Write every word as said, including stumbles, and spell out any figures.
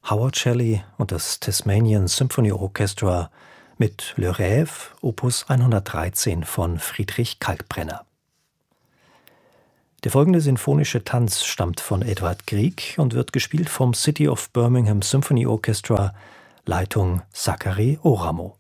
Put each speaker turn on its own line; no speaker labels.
Howard Shelley und das Tasmanian Symphony Orchestra mit Le Rêve, Opus hundertdreizehn von Friedrich Kalkbrenner. Der folgende sinfonische Tanz stammt von Edward Grieg und wird gespielt vom City of Birmingham Symphony Orchestra, Leitung Zachary Oramo.